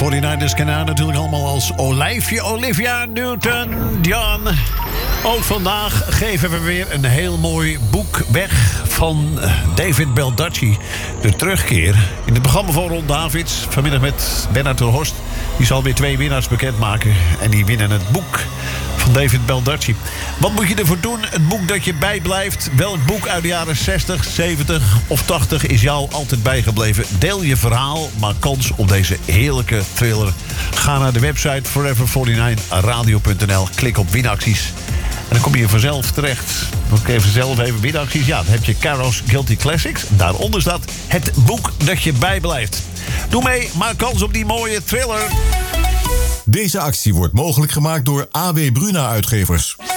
49ers kennen haar natuurlijk allemaal als Olivia Newton-John. Ook vandaag geven we weer een heel mooi boek weg van David Baldacci. De terugkeer in het programma van Ron Davids. Vanmiddag met Bernard ter Horst. Die zal weer 2 winnaars bekendmaken. En die winnen het boek van David Baldacci. Wat moet je ervoor doen? Het boek dat je bijblijft. Welk boek uit de jaren 60, 70 of 80 is jou altijd bijgebleven? Deel je verhaal, maak kans op deze heerlijke thriller. Ga naar de website forever49radio.nl. Klik op winacties. En dan kom je vanzelf terecht. Nog even winacties. Ja, dan heb je Caro's Guilty Classics. Daaronder staat het boek dat je bijblijft. Doe mee, maak kans op die mooie thriller. Deze actie wordt mogelijk gemaakt door AB Bruna Uitgevers.